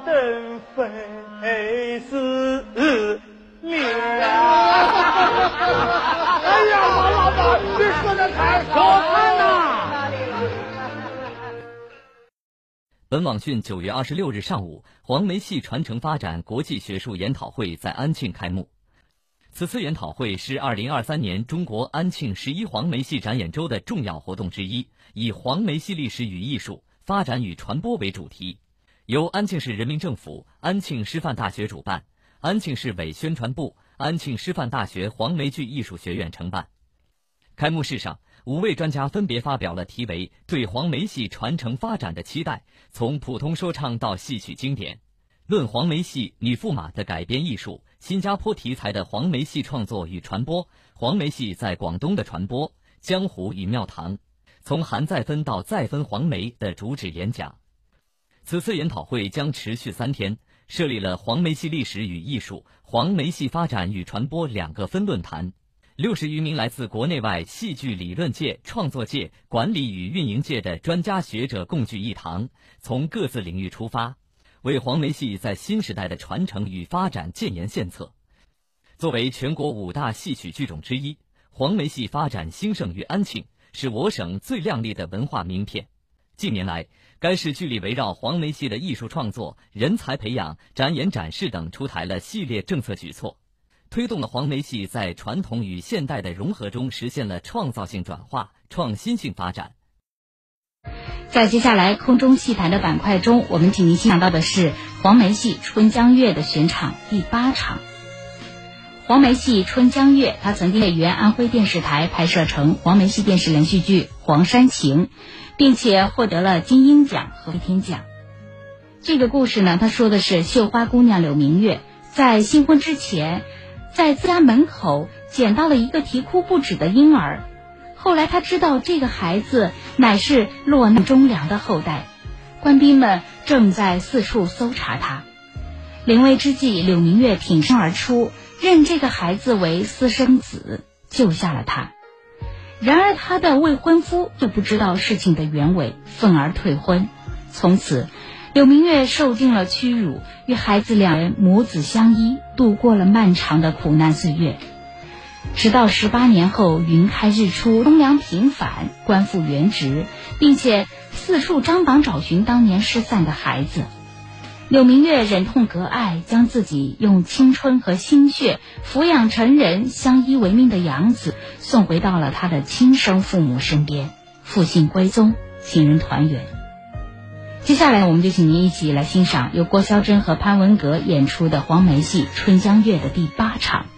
灯飞丝命啊！ 哎呀，王老板，这说的太好看了！ 本网讯9月26日上午，黄梅戏传承发展国际学术研讨会在安庆开幕。此次研讨会是2023年中国安庆11黄梅戏展演周的重要活动之一，以黄梅戏历史与艺术发展与传播为主题，由安庆市人民政府、安庆师范大学主办，安庆市委宣传部、安庆师范大学黄梅剧艺术学院承办。开幕式上，5位专家分别发表了题为“对黄梅戏传承发展的期待：从普通说唱到戏曲经典”，论黄梅戏女驸马的改编艺术，新加坡题材的黄梅戏创作与传播，黄梅戏在广东的传播，江湖与庙堂，从韩再分到再分黄梅的主旨演讲。此次研讨会将持续3天，设立了黄梅戏历史与艺术、黄梅戏发展与传播2个分论坛。60余名来自国内外戏剧理论界、创作界、管理与运营界的专家学者共聚一堂，从各自领域出发，为黄梅戏在新时代的传承与发展建言献策。作为全国5大戏曲剧种之一，黄梅戏发展兴盛于安庆，是我省最亮丽的文化名片。近年来，该市聚力围绕黄梅戏的艺术创作、人才培养、展演展示等出台了系列政策举措，推动了黄梅戏在传统与现代的融合中实现了创造性转化、创新性发展。 在接下来空中戏坛的板块中，我们请您欣赏到的是黄梅戏《春江月》的选场第8场。黄梅戏《春江月》，它曾经在原安徽电视台拍摄成黄梅戏电视连续剧《黄山情》，并且获得了金鹰奖和飞天奖。这个故事呢，它说的是绣花姑娘柳明月在新婚之前，在自家门口捡到了一个啼哭不止的婴儿。后来他知道这个孩子乃是落难忠良的后代，官兵们正在四处搜查他。临危之际，柳明月挺身而出，认这个孩子为私生子，救下了他。然而他的未婚夫就不知道事情的原委，愤而退婚。从此柳明月受尽了屈辱，与孩子2人母子相依，度过了漫长的苦难岁月。直到18年后，云开日出，忠良平反，官复原职，并且四处张榜找寻当年失散的孩子。柳明月忍痛割爱，将自己用青春和心血抚养成人、相依为命的养子送回到了他的亲生父母身边，复姓归宗，亲人团圆。接下来我们就请您一起来欣赏由郭霄珍和潘文革演出的黄梅戏《春江月》的第8场。